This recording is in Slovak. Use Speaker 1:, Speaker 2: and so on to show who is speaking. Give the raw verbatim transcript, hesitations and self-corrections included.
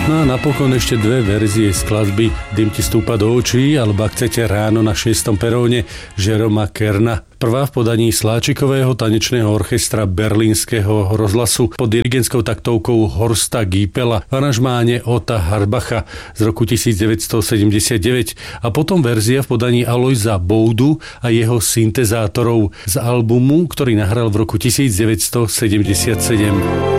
Speaker 1: No a napokon ešte dve verzie skladby Dym ti stúpa do očí, alebo ak chcete Ráno na šiestom peróne Jeroma Kerna. Prvá v podaní Sláčikového tanečného orchestra Berlínskeho rozhlasu pod dirigentskou taktovkou Horsta Giepela v aranžmáne Ota Harbacha z roku devätnásťsedemdesiatdeväť a potom verzia v podaní Alojza Boudu a jeho syntezátorov z albumu, ktorý nahral v roku devätnásťsedemdesiatsedem.